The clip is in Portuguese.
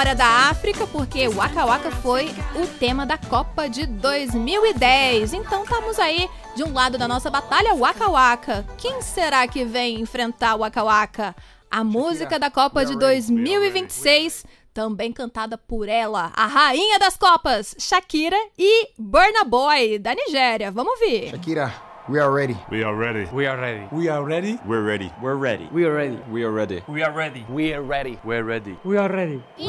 história da África, porque Waka Waka foi o tema da Copa de 2010. Então estamos aí de um lado da nossa batalha Waka Waka. Quem será que vem enfrentar Waka Waka? A música da Copa de 2026, também cantada por ela, a rainha das Copas, Shakira e Burna Boy, da Nigéria. Vamos ouvir. Shakira, we are ready. We are ready. We are ready. We are ready. We're ready. We're ready. We are ready. We are ready. We are ready. We are ready. We're ready. We are ready. We